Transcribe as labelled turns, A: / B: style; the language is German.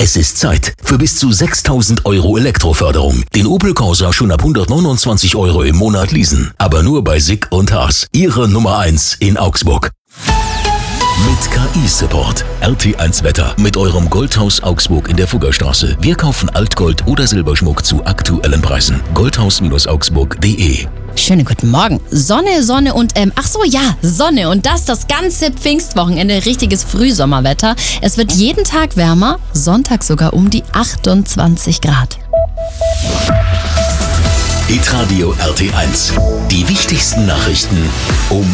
A: Es ist Zeit für bis zu 6.000 € Elektroförderung. Den Opel Corsa schon ab 129 € im Monat leasen. Aber nur bei Sick und Haas. Ihre Nummer 1 in Augsburg. Mit KI-Support. RT1 Wetter. Mit eurem Goldhaus Augsburg in der Fuggerstraße. Wir kaufen Altgold oder Silberschmuck zu aktuellen Preisen. Goldhaus-augsburg.de.
B: Schönen guten Morgen. Sonne und Sonne und das ganze Pfingstwochenende. Richtiges Frühsommerwetter. Es wird jeden Tag wärmer, Sonntag sogar um die 28 Grad.
A: Hitradio RT1. Die wichtigsten Nachrichten um